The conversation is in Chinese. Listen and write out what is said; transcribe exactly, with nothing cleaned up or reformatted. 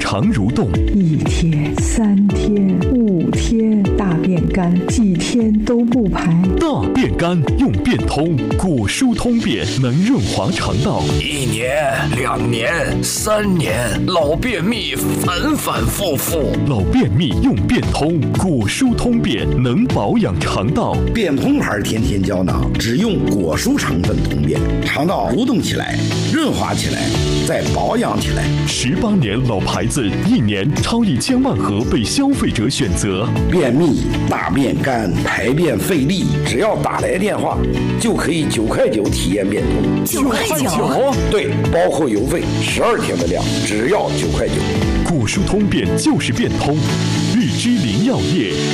肠蠕动。 一天、三天、五天，大便干，几天都不排。 大便干用便通，果蔬通便能润滑肠道。 一年、两年、三年，老便秘反反复复。 老便秘用便通，果蔬通便能保养肠道。 便通牌天天胶囊只用果蔬成分通便，肠道蠕动起来，润滑起来，再保养起来。 十八年老牌子，一年超一千万盒被消费者选择。 便秘、大便干、排便费力，只要打来电话，就可以九块九体验便通。 九块九？ 对，包括邮费，十二天的量，只要九块九。 果蔬通便就是便通，日之林药业。